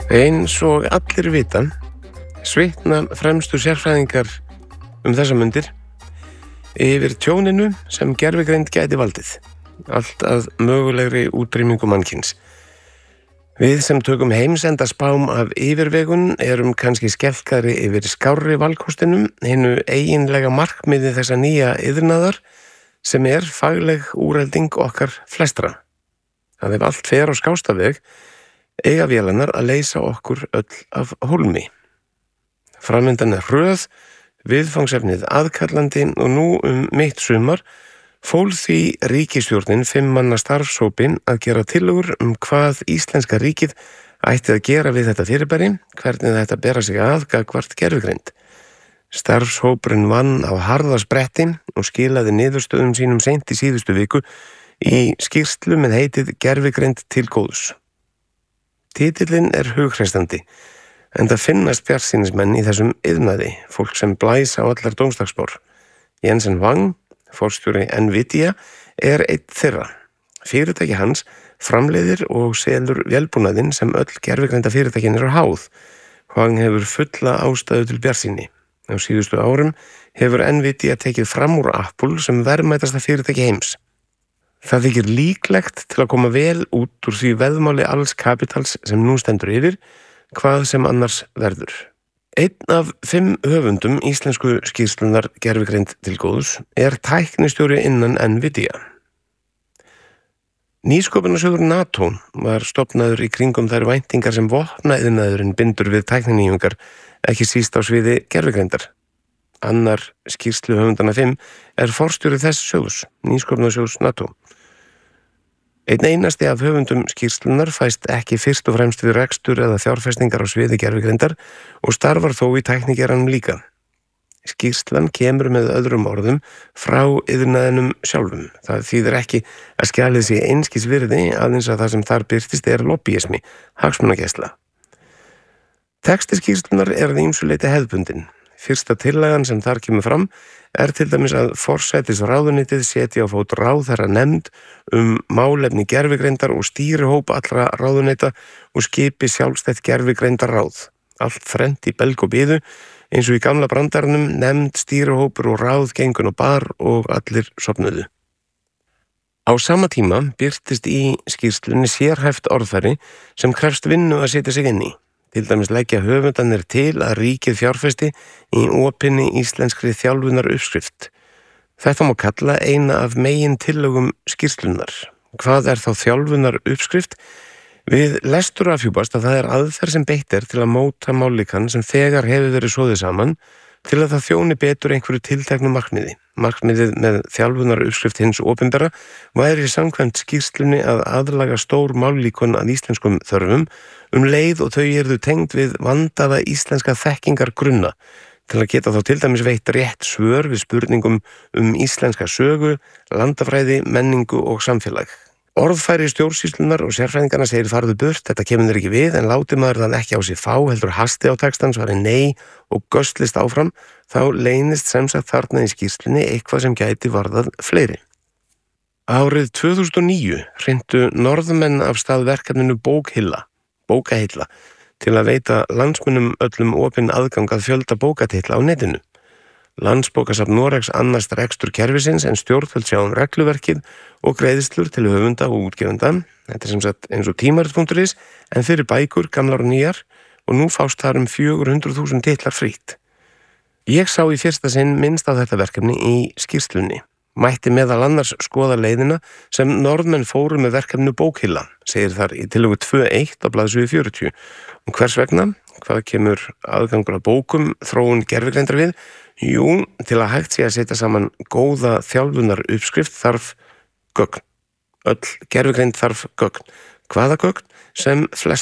Eins og allir vita, svitna fremstu sérfræðingar þessa mundir yfir tjóninu sem gervigreind gæti valdið, allt að mögulegri útrýmingu mannkyns. Við sem tökum heimsenda spám af yfirvegun erum kannski skelkaðri yfir skárri valkostinum, hinu eiginlega markmiði þessa nýja iðnaðar sem er fagleg úrelding okkar flestra. Það ef allt fer á skástaveg, eiga vélarnar að leysa okkur öll af hólmi. Framundan er hröð, viðfangsefnið aðkallandi og nú mitt sumar fól því ríkisstjórnin 5 manna starfshópin að gera tillögur hvað íslenska ríkið ætti að gera við þetta fyrirbæri, hvernig þetta bera sig að gagnvart gervigreind. Starfshópurinn vann á harða spretti og skilaði niðurstöðum sínum seint í síðustu viku í skýrslu með heitið Gervigreind til góðs. Titillinn er hughrestandi, enda finnast bjartsýnismenn í þessum iðnaði, fólk sem blæs á allar dómsdagsspor. Jensen Huang, forstjóri NVIDIA, er einn þeirra. Fyrirtæki hans framleiðir og selur vélbúnaðinn sem öll gervigreinda fyrirtækin eru háð. Huang hefur fulla ástæðu til bjartsýni. Á síðustu árum hefur NVIDIA tekið fram úr Apple sem verðmætasta fyrirtæki heims. Það þykir líklegt til að koma vel út úr því veðmáli alls kapitals sem nú stendur yfir, hvað sem annars verður. Einn af 5 höfundum íslensku skýrslunar gervigreind til góðs er tæknistjóri innan NVIDIA. Nýsköpunarsjóður NATO var stofnaður í kringum þær væntingar sem vopnaiðnaðurinn bindur við tækninýjungar, ekki síst á sviði gervigreindar. Annar skýrsluhöfundana 5 er forstjóri þess sjóðs, Nýsköpunarsjóðs NATO. Einn einasti af höfundum skýrslunar fæst ekki fyrst og fremst við rekstur eða fjárfestingar á sviði gervigreindar og starfar þó í tæknigeranum líka. Skýrslan kemur með öðrum orðum frá iðnaðinum sjálfum. Það þýðir ekki að skjalið sé einskis virði, aðeins að það sem þar birtist er lobbyismi, hagsmunagæsla. Texti skýrslunar er að ýmsu leyti hefðbundinn. Fyrsta tillagan sem þar kemur fram er til dæmis að forsætisráðuneytið setji á fót ráðherranefnd málefni gervigreindar og stýrihóp allra ráðuneyta og skipi sjálfstætt gervigreindarráð. Allt þrennt í belg og biðu, eins og í gamla brandarnum, nefnd, stýrihópur og ráð gengun og bar og allir sofnuðu. Á sama tíma birtist í skýrslunni sérhæft orðfæri sem krefst vinnu að setja sig inn í. Til dæmis leggja höfundanir til að ríkið fjárfesti í opinni íslenskri þjálfunar uppskrift. Þetta má kalla eina af megin tillögum skýrslunar. Hvað er þá þjálfunar uppskrift? Við lestur afhjúpast að það er aðferð sem beitt er til að móta mállíkan sem þegar hefur verið soðið saman til að það þjóni betur einhverju tilteknu markmiði. Markmiðið með þjálfunar uppskrift hins opinbera væri samkvæmt skýrslunni að aðlaga stór mállíkun að íslenskum þörfum leið og þau yrðu tengd við vandaða íslenska þekkingargrunna til að geta þá til dæmis veitt rétt svör við spurningum íslenska sögu, landafræði, menningu og samfélag. Orðfæri stjórnsýslunar og sérfræðingarna segir farðu burt, þetta kemur þér ekki við, en láti maður það ekki á sig fá, heldur hasti á textan, svari nei og göslist áfram, þá leynist sem sagt þarna í skýrslunni eitthvað sem gæti varðað fleiri. Árið 2009 hrintu norðmenn af stað verkefninu bókahilla, til að veita landsmönnum öllum opinn aðgang að fjölda bókatitla á netinu. Landsbókasafn Noregs annast rekstur kerfisins en stjórnvöld sjá regluverkið og greiðslur til höfunda og útgefenda. Þetta er sem sagt eins og tímarit.is en fyrir bækur, gamlar og nýjar og nú fást þar 400.000 titlar frítt. Ég sá í fyrsta sinn minnst á þetta verkefni í skýrslunni. Mætti meðal annars skoða leiðina sem norðmenn fóru með verkefnu bókhilla, segir þar í tillögu 2.1 á blaðsíðu 40. Og hvers vegna? Hvað kemur aðgangur að bókum, þróun gervigreindar við? Jú, til að hægt sé að setja saman góða þjálfunar uppskrift þarf gögn. Öll gervigreind þarf gögn. Hvaða gögn? Sem flest